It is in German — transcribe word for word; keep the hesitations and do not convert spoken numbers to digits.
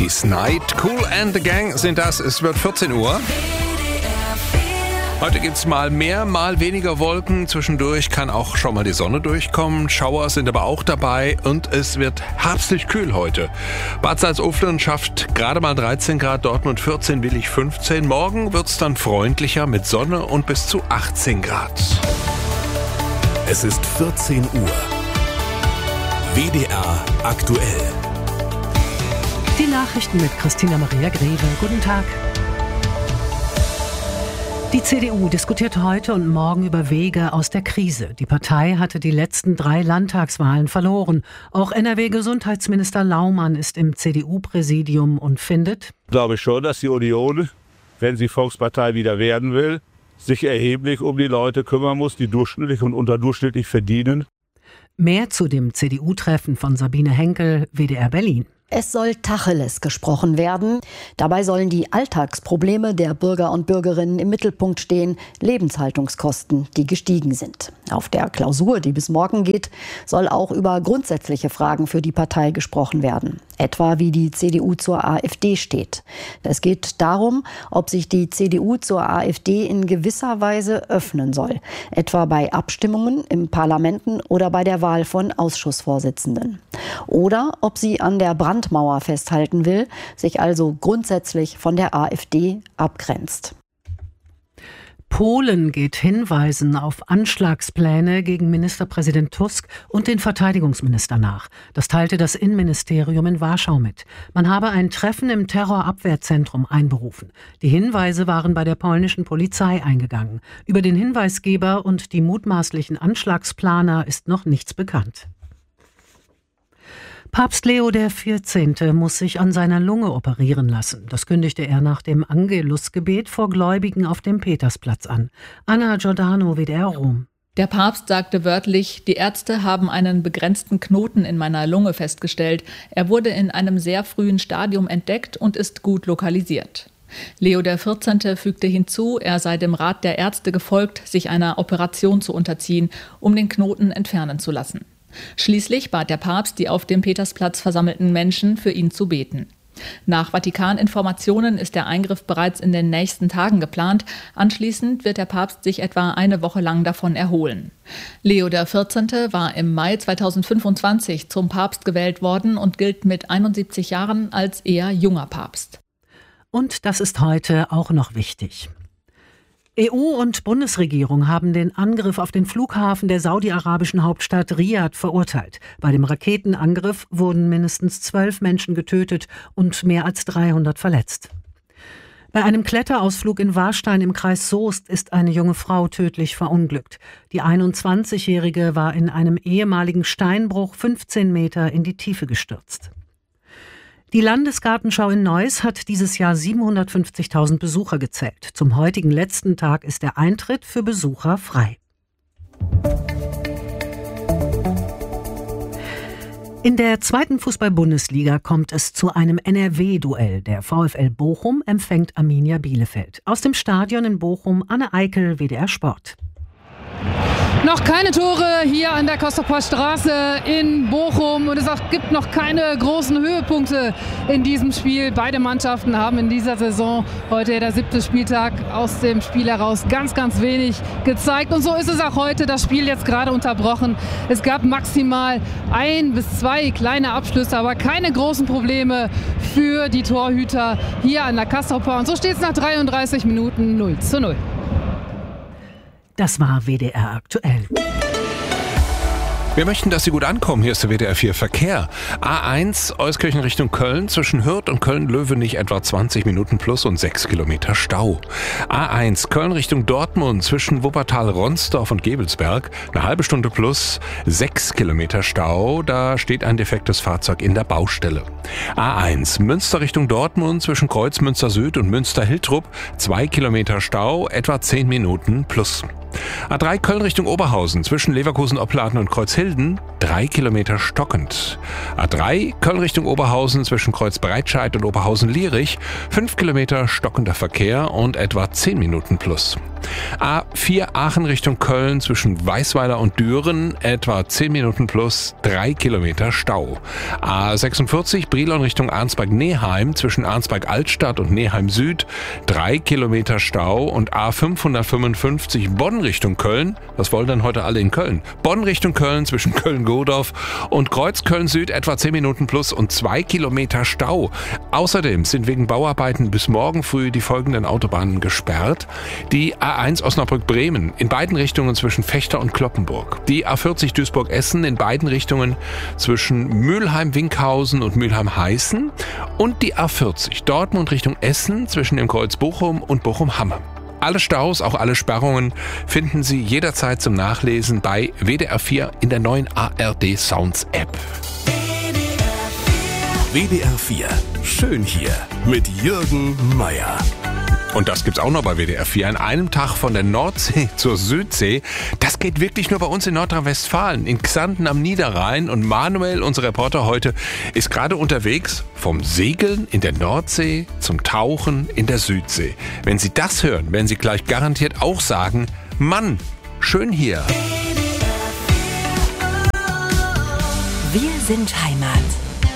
Gladys Knight, Kool and the Gang sind das. Es wird vierzehn Uhr. Heute gibt's mal mehr, mal weniger Wolken. Zwischendurch kann auch schon mal die Sonne durchkommen. Schauer sind aber auch dabei und es wird herbstlich kühl heute. Bad Salzuflen schafft gerade mal dreizehn Grad, Dortmund vierzehn, Willich fünfzehn. Morgen wird's dann freundlicher mit Sonne und bis zu achtzehn Grad. Es ist vierzehn Uhr. W D R aktuell. Die Nachrichten mit Christina Maria Greve. Guten Tag. Die C D U diskutiert heute und morgen über Wege aus der Krise. Die Partei hatte die letzten drei Landtagswahlen verloren. Auch N R W-Gesundheitsminister Laumann ist im C D U-Präsidium und findet: Ich glaube schon, dass die Union, wenn sie Volkspartei wieder werden will, sich erheblich um die Leute kümmern muss, die durchschnittlich und unterdurchschnittlich verdienen. Mehr zu dem C D U-Treffen von Sabine Henkel, W D R Berlin. Es soll Tacheles gesprochen werden. Dabei sollen die Alltagsprobleme der Bürger und Bürgerinnen im Mittelpunkt stehen, Lebenshaltungskosten, die gestiegen sind. Auf der Klausur, die bis morgen geht, soll auch über grundsätzliche Fragen für die Partei gesprochen werden. Etwa wie die C D U zur AfD steht. Es geht darum, ob sich die C D U zur AfD in gewisser Weise öffnen soll. Etwa bei Abstimmungen im Parlamenten oder bei der Wahl von Ausschussvorsitzenden. Oder ob sie an der Brandmauer festhalten will, sich also grundsätzlich von der AfD abgrenzt. Polen geht Hinweisen auf Anschlagspläne gegen Ministerpräsident Tusk und den Verteidigungsminister nach. Das teilte das Innenministerium in Warschau mit. Man habe ein Treffen im Terrorabwehrzentrum einberufen. Die Hinweise waren bei der polnischen Polizei eingegangen. Über den Hinweisgeber und die mutmaßlichen Anschlagsplaner ist noch nichts bekannt. Papst Leo der vierzehnte muss sich an seiner Lunge operieren lassen. Das kündigte er nach dem Angelusgebet vor Gläubigen auf dem Petersplatz an. Anna Giordano, W D R Rom. Der Papst sagte wörtlich: Die Ärzte haben einen begrenzten Knoten in meiner Lunge festgestellt. Er wurde in einem sehr frühen Stadium entdeckt und ist gut lokalisiert. Leo der vierzehnte fügte hinzu, er sei dem Rat der Ärzte gefolgt, sich einer Operation zu unterziehen, um den Knoten entfernen zu lassen. Schließlich bat der Papst die auf dem Petersplatz versammelten Menschen, für ihn zu beten. Nach Vatikan-Informationen ist der Eingriff bereits in den nächsten Tagen geplant. Anschließend wird der Papst sich etwa eine Woche lang davon erholen. Leo der vierzehnte war im Mai zweitausendfünfundzwanzig zum Papst gewählt worden und gilt mit einundsiebzig Jahren als eher junger Papst. Und das ist heute auch noch wichtig. E U und Bundesregierung haben den Angriff auf den Flughafen der saudi-arabischen Hauptstadt Riad verurteilt. Bei dem Raketenangriff wurden mindestens zwölf Menschen getötet und mehr als dreihundert verletzt. Bei einem Kletterausflug in Warstein im Kreis Soest ist eine junge Frau tödlich verunglückt. Die einundzwanzigjährige war in einem ehemaligen Steinbruch fünfzehn Meter in die Tiefe gestürzt. Die Landesgartenschau in Neuss hat dieses Jahr siebenhundertfünfzigtausend Besucher gezählt. Zum heutigen letzten Tag ist der Eintritt für Besucher frei. In der zweiten Fußball-Bundesliga kommt es zu einem N R W-Duell. Der VfL Bochum empfängt Arminia Bielefeld. Aus dem Stadion in Bochum, Anne Eikel, W D R Sport. Noch keine Tore hier an der Kostoper-Straße in Bochum und es auch gibt noch keine großen Höhepunkte in diesem Spiel. Beide Mannschaften haben in dieser Saison, heute der siebte Spieltag, aus dem Spiel heraus ganz, ganz wenig gezeigt. Und so ist es auch heute, das Spiel jetzt gerade unterbrochen. Es gab maximal ein bis zwei kleine Abschlüsse, aber keine großen Probleme für die Torhüter hier an der Kostoper. Und so steht es nach dreiunddreißig Minuten null zu null. Das war W D R aktuell. Wir möchten, dass Sie gut ankommen. Hier ist der W D R vier Verkehr. A eins Euskirchen Richtung Köln, zwischen Hürth und Köln-Löwenich etwa zwanzig Minuten plus und sechs Kilometer Stau. A eins Köln Richtung Dortmund, zwischen Wuppertal-Ronsdorf und Gebelsberg eine halbe Stunde plus sechs Kilometer Stau. Da steht ein defektes Fahrzeug in der Baustelle. A eins Münster Richtung Dortmund, zwischen Kreuzmünster Süd und Münster-Hiltrup zwei Kilometer Stau, etwa zehn Minuten plus. A drei Köln Richtung Oberhausen, zwischen Leverkusen-Opladen und Kreuzhilden drei Kilometer stockend. A drei Köln Richtung Oberhausen, zwischen Kreuzbreitscheid und Oberhausen-Lierich fünf Kilometer stockender Verkehr und etwa zehn Minuten plus. A vier Aachen Richtung Köln zwischen Weißweiler und Düren etwa zehn Minuten plus drei Kilometer Stau. A sechsundvierzig Brilon Richtung Arnsberg-Neheim zwischen Arnsberg-Altstadt und Neheim Süd drei Kilometer Stau und A fünfhundertfünfundfünfzig Bonn Richtung Köln, was wollen denn heute alle in Köln? Bonn Richtung Köln zwischen Köln-Godorf und Kreuzköln Süd etwa zehn Minuten plus und zwei Kilometer Stau. Außerdem sind wegen Bauarbeiten bis morgen früh die folgenden Autobahnen gesperrt. Die A eins Osnabrück-Bremen in beiden Richtungen zwischen Vechta und Cloppenburg. Die A vierzig Duisburg-Essen in beiden Richtungen zwischen Mülheim-Winkhausen und Mülheim-Heißen. Und die A vierzig Dortmund Richtung Essen zwischen dem Kreuz Bochum und Bochum-Hamme. Alle Staus, auch alle Sperrungen finden Sie jederzeit zum Nachlesen bei W D R vier in der neuen A R D Sounds App. W D R vier. Schön hier mit Jürgen Meier. Und das gibt's auch noch bei W D R vier. An einem Tag von der Nordsee zur Südsee. Das geht wirklich nur bei uns in Nordrhein-Westfalen, in Xanten am Niederrhein. Und Manuel, unser Reporter heute, ist gerade unterwegs vom Segeln in der Nordsee zum Tauchen in der Südsee. Wenn Sie das hören, werden Sie gleich garantiert auch sagen, Mann, schön hier. Wir sind Heimat.